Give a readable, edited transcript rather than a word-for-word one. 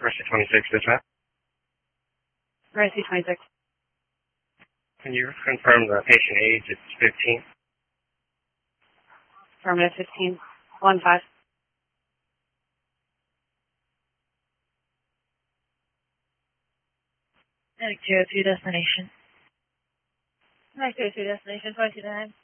Mercy 26, dispatch. Mercy 26. Can you confirm the patient age? It's 15. Affirmative 15. 1-5. Medic 02 destination. Medic 02 destination 29.